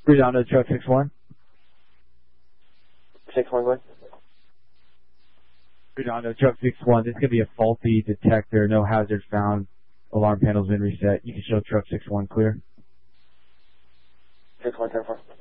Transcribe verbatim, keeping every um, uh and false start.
Redondo, truck six one. six one, go ahead. Redondo, truck six one. This is going to be a faulty detector. No hazard found. Alarm panel's been reset. You can show truck six one clear. six one, ten four.